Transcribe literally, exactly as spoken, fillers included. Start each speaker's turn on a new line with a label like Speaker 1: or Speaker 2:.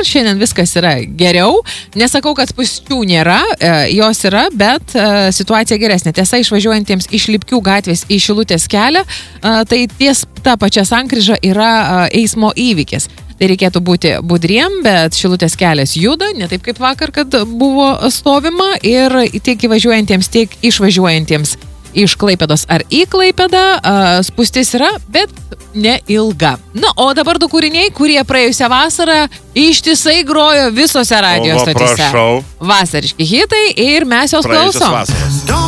Speaker 1: šiandien viskas yra geriau. Nesakau, kad spūsčių nėra, jos yra, bet situacija geresnė. Tiesa, išvažiuojantiems iš Lipkių gatvės į Šilutės kelią, tai ties ta pačia sankryža yra eismo įvykis. Tai reikėtų būti budriem, bet Šilutės kelias juda, ne taip kaip vakar, kad buvo stovima, ir tiek įvažiuojantiems, tiek išvažiuojantiems iš Klaipėdos ar į Klaipėdą spūstis yra, bet neilga. Na, o dabar du kūriniai, kurie praėjusią vasarą ištisai grojo visose radijo stotyse. Vasariški hitai ir mes jos klausom.